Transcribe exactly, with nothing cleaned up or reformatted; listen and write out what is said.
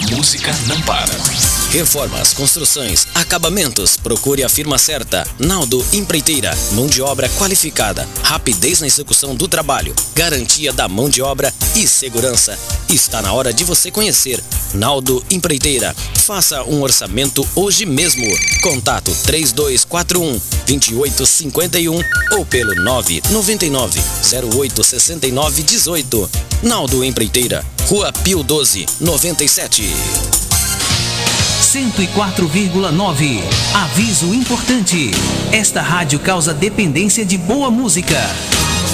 música não para. Reformas, construções, acabamentos. Procure a firma certa. Naldo Empreiteira. Mão de obra qualificada. Rapidez na execução do trabalho. Garantia da mão de obra e segurança. Está na hora de você conhecer Naldo Empreiteira. Faça um orçamento hoje mesmo. Contato três dois quatro um, dois oito cinco um ou pelo nove nove nove, zero oito seis nove um oito. Naldo Empreiteira. Rua Pio doze, noventa e sete. cento e quatro vírgula nove. Aviso importante. Esta rádio causa dependência de boa música.